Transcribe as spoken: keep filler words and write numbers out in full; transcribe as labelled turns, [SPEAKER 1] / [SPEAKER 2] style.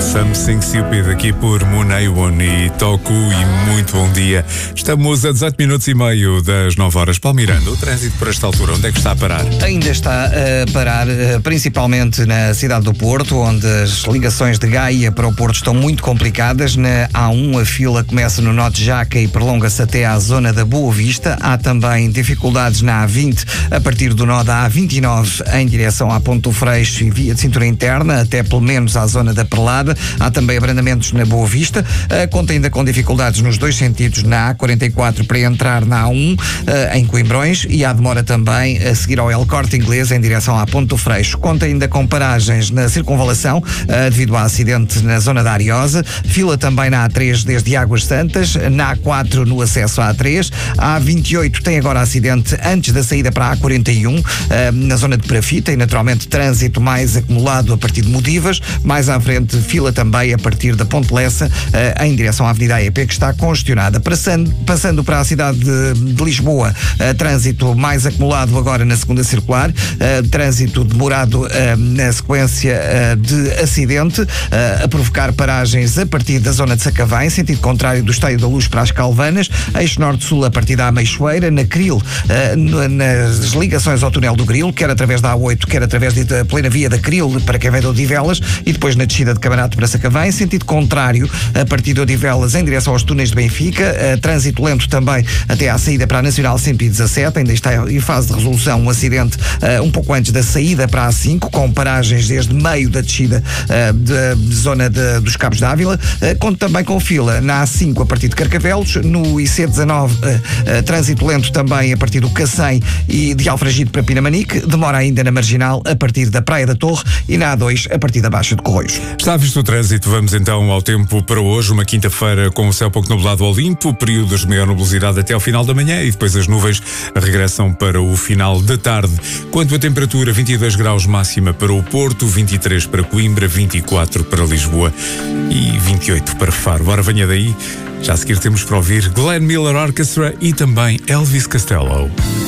[SPEAKER 1] Something Stupid aqui por Mooneyone e Toku, e muito bom dia. Estamos a dezoito minutos e meio das nove horas. Paulo Miranda, o trânsito por esta altura, onde é que está a parar?
[SPEAKER 2] Ainda está a parar, principalmente na cidade do Porto, onde as ligações de Gaia para o Porto estão muito complicadas. Na A um a fila começa no Norte Jaca e prolonga-se até à zona da Boa Vista. Há também dificuldades na A vinte, a partir do nó da A vinte e nove em direção à Ponte do Freixo e via de cintura interna, até pelo menos à zona da Perlada. Há também abrandamentos na Boa Vista, uh, conta ainda com dificuldades nos dois sentidos na A quarenta e quatro para entrar na A um, uh, em Coimbrões, e há demora também a seguir ao El Corte Inglês em direção à Ponte do Freixo. Conta ainda com paragens na circunvalação, uh, devido ao acidente na zona da Ariosa. Fila também na A três desde Águas Santas, na A quatro no acesso à A três. A A vinte e oito tem agora acidente antes da saída para a A quarenta e um, uh, na zona de Perafita, e naturalmente trânsito mais acumulado a partir de Modivas. Mais à frente, fila também a partir da Ponte Lessa, uh, em direção à Avenida A E P, que está congestionada. Passando, passando para a cidade de, de Lisboa, uh, trânsito mais acumulado agora na segunda circular, uh, trânsito demorado uh, na sequência uh, de acidente, uh, a provocar paragens a partir da zona de Sacavém, sentido contrário do Estádio da Luz para as Calvanas, eixo norte-sul a partir da Ameixoeira, na Cril, uh, nas ligações ao túnel do Grilo, quer através da A oito, quer através da plena via da Cril, para quem vem de Odivelas, e depois na descida de Camarate para Sacavém, sentido contrário a partir de Odivelas em direção aos túneis de Benfica, uh, trânsito lento também até à saída para a Nacional cento e dezassete, ainda está em fase de resolução um acidente uh, um pouco antes da saída para a A cinco, com paragens desde meio da descida uh, de, de zona de, dos Cabos d'Ávila, uh, conta também com fila na A cinco a partir de Carcavelos, no I C dezanove uh, uh, trânsito lento também a partir do Cacém e de Alfragide para Pinamanique, demora ainda na Marginal a partir da Praia da Torre, e na A dois a partir da Baixa de Corroios.
[SPEAKER 1] Está visto o trânsito, vamos então ao tempo para hoje, uma quinta-feira com o céu pouco nublado ao limpo, períodos de maior nubosidade até ao final da manhã, e depois as nuvens regressam para o final da tarde. Quanto à temperatura, vinte e dois graus máxima para o Porto, vinte e três para Coimbra, vinte e quatro para Lisboa e vinte e oito para Faro. Bora, venha daí. Já a seguir temos para ouvir Glenn Miller Orchestra e também Elvis Costello.